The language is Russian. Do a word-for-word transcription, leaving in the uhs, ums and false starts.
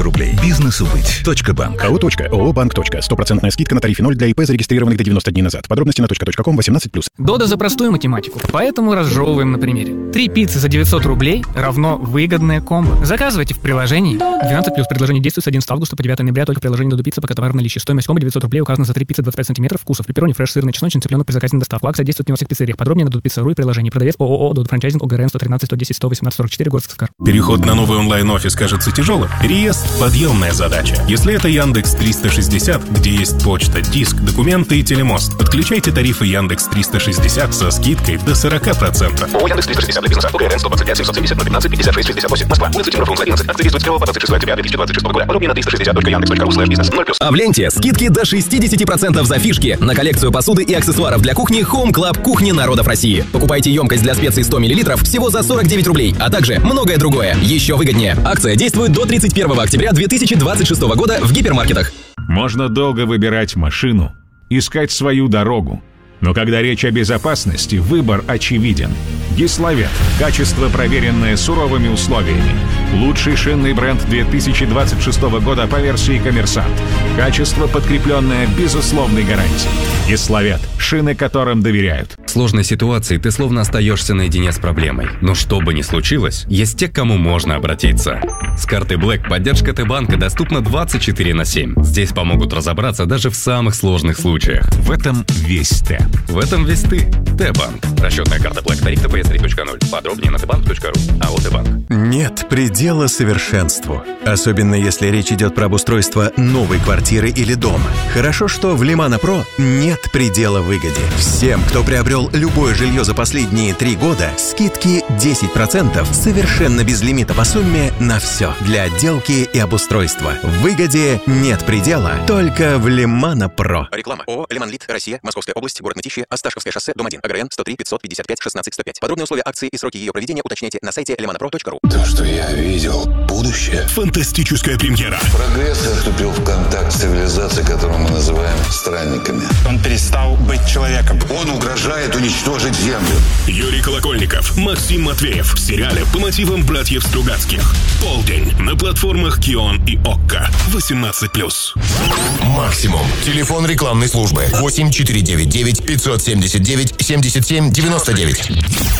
рублей. Бизнесу быть. Точка банк. АО «Точка». ООО «Банк. Точка». Стопроцентная скидка на тарифе ноль для ИП, зарегистрированных до девяноста дней назад. Подробности на точка точка ком восемнадцать плюс. Дода за простую математику, поэтому разжевываем на примере. Три пиццы за девятьсот рублей равно выгодное комбо. Заказывайте в приложении. двенадцать плюс. Предложение действует с одиннадцатого августа по девятого ноября только в приложении Додо Пицца, пока товар в наличии. Стоимость комбо девятьсот рублей указана за три пиццы двадцать пять сантиметров вкусов. Пепперони, фреш, сырный, чесночный, цыпленок при заказе на доставку. Акция действует не во всех пиццериях. Подробнее на dodopizza.ru и приложении. Продавец ООО «Додо Франчайзинг», ОГРН сто тринадцать сто десять сто восемнадцать сорок четыре, город Сыскар. Переход на новый онлайн-офис кажется тяжелым? Реестр – подъемная задача. Если это Яндекс триста шестьдесят, где есть почта, диск, документы и телемост, подключайте тарифы Яндекс триста шестьдесят со скидкой до сорок процентов. ООО Яндекс триста шестьдесят для бизнеса. ОГРН сто двадцать пять семьсот семьдесят ноль пятнадцать пятьдесят шесть шестьдесят восемь. Москва. Улица Тимуров, одиннадцать. Акция действует с первого по двадцать шестое октября две тысячи двадцать шестого года. Подробнее на триста шестьдесят точка яндекс точка ру слэш бизнес. ноль плюс. А в ленте скидки до шестьдесят процентов за фишки на коллекцию посуды и аксессуаров для кухни Home Club Кухни народов России. Покупайте емкость для специй сто миллилитров всего за сорок девять рублей, а также многое другое еще выгоднее. Акция действует до тридцать первого октября две тысячи двадцать шестого года в гипермаркетах. Можно долго выбирать машину, искать свою дорогу. Но когда речь о безопасности, выбор очевиден. Гиславет. Качество, проверенное суровыми условиями. Лучший шинный бренд две тысячи двадцать шестого года по версии «Коммерсант». Качество, подкрепленное безусловной гарантией. Гиславет. Шины, которым доверяют. В сложной ситуации ты словно остаешься наедине с проблемой. Но что бы ни случилось, есть те, к кому можно обратиться. С картой Black поддержка Т-банка доступна двадцать четыре на семь. Здесь помогут разобраться даже в самых сложных случаях. В этом весь Т. В этом весь ты. Т-банк. Расчетная карта Black. Тариф Т П С три точка ноль. Подробнее на тэ банк точка ру. АО Т-банк. Нет предела совершенству. Особенно если речь идет про обустройство новой квартиры или дома. Хорошо, что в Лимана Про нет предела выгоде. Всем, кто приобрел любое жилье за последние три года, скидки десять процентов совершенно без лимита по сумме на все. Для отделки и обустройства. В выгоде нет предела, только в Лимана Про. Реклама. ООО «Лиманлит. Россия. Московская область. Город Мытищи. Осташковское шоссе. Дом один. ОГРН сто три пятьсот пятьдесят пять шестнадцать сто пять. Подробные условия акции и сроки ее проведения уточняйте на сайте лиманапро точка ру. То, что я видел, будущее. Фантастическая премьера. Прогресс вступил в контакт с цивилизацией, которую мы называем странниками. Он перестал быть человеком. Он угрожает уничтожить Землю. Юрий Колокольников, Максим Матвеев в сериале по мотивам братьев Стругацких. Полдень на платформах Кион и Окко. восемнадцать плюс. Максимум. Телефон рекламной службы восемь четыре девять девять пятьсот семьдесят девять семьдесят семь девяносто девять.